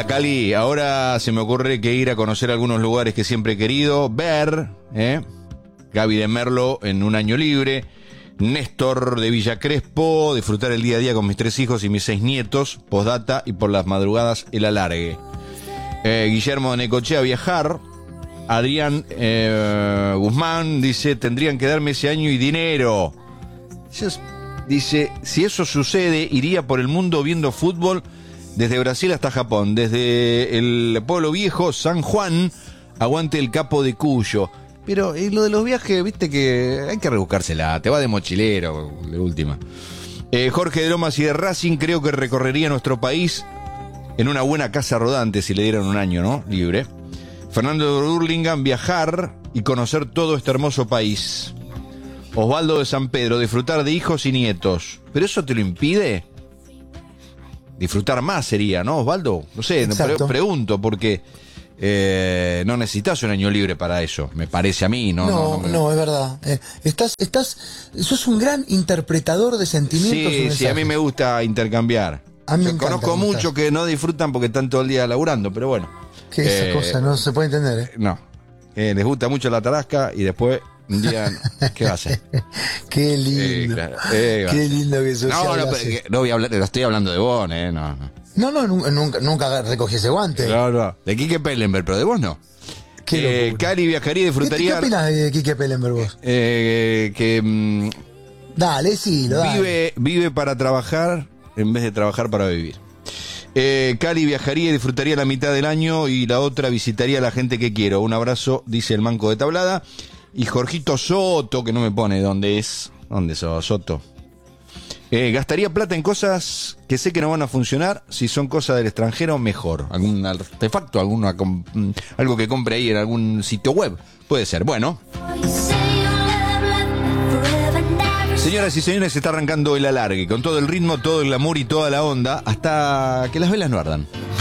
Hola Cali, ahora se me ocurre que ir a conocer algunos lugares que siempre he querido ver, Gaby de Merlo en un año libre, Néstor de Villa Crespo, disfrutar el día a día con mis 3 hijos y mis 6 nietos, postdata y por las madrugadas el alargue. Guillermo de Necochea, viajar. Adrián Guzmán dice, tendrían que darme ese año y dinero. Dice, si eso sucede, iría por el mundo viendo fútbol desde Brasil hasta Japón, desde el pueblo viejo, San Juan, aguante el Capo de Cuyo. Pero lo de los viajes, viste que hay que rebuscársela, te va de mochilero, de última. Jorge de Lomas y de Racing, creo que recorrería nuestro país en una buena casa rodante si le dieran un año, ¿no? Libre. Fernando de Burlingame, viajar y conocer todo este hermoso país. Osvaldo de San Pedro, disfrutar de hijos y nietos. ¿Pero eso te lo impide? Disfrutar más sería, ¿no, Osvaldo? No sé, pregunto, porque no necesitas un año libre para eso, me parece a mí. No, es verdad. Sos un gran interpretador de sentimientos. Sí, a mí me gusta intercambiar. Yo conozco muchos que no disfrutan porque están todo el día laburando, pero bueno. ¿Qué esa cosa? No se puede entender, No. Les gusta mucho la tarasca y después un día, ¿qué va a hacer? Qué lindo. Claro, qué lindo que sos. No voy a hablar, no estoy hablando de vos, no. No, nunca recogí ese guante. No. De Quique Pellenberg, pero de vos no. Cali viajaría y disfrutaría. ¿Qué opinas de Quique Pellenberg vos? Dale, sí, vive para trabajar en vez de trabajar para vivir. Cali viajaría y disfrutaría la mitad del año y la otra visitaría a la gente que quiero. Un abrazo, dice el Manco de Tablada. Y Jorgito Soto, que no me pone dónde es. ¿Dónde sos, Soto? Gastaría plata en cosas que sé que no van a funcionar. Si son cosas del extranjero, mejor. Algún artefacto, algo que compre ahí en algún sitio web. Puede ser. Bueno. Señoras y señores, se está arrancando el alargue. Con todo el ritmo, todo el glamour y toda la onda. Hasta que las velas no ardan.